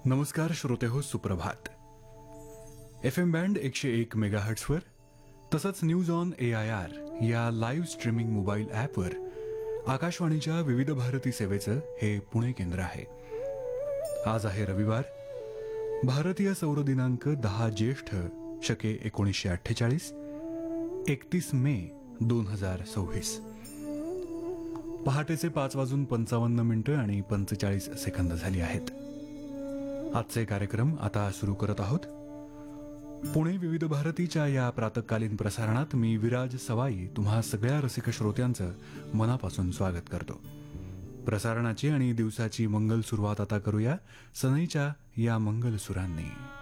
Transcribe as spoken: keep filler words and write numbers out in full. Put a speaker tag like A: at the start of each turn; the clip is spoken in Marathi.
A: नमस्कार श्रोते हो, सुप्रभात. एफ एम बँड एकशे एक मेगाहर्ट्सवर तसंच news on A I R या लाईव्ह स्ट्रीमिंग मोबाईल ॲपवर आकाशवाणीच्या विविध भारती सेवेचं हे पुणे केंद्र आहे. आज आहे रविवार, भारतीय सौर दिनांक दहा ज्येष्ठ शके एकोणीसशे अठ्ठेचाळीस, एकतीस मे दोन हजार सव्वीस. पहाटेचे पाच वाजून पंचावन्न मिनिटं आणि पंचेचाळीस सेकंद झाली आहेत. आजचे कार्यक्रम आता सुरू करत आहोत. पुणे विविध भारतीच्या या प्रातकालीन प्रसारणात मी विराज सवाई तुम्हा सगळ्या रसिक श्रोत्यांचं मनापासून स्वागत करतो. प्रसारणाची आणि दिवसाची मंगल सुरुवात आता करूया सनईच्या या मंगल सुरांनी.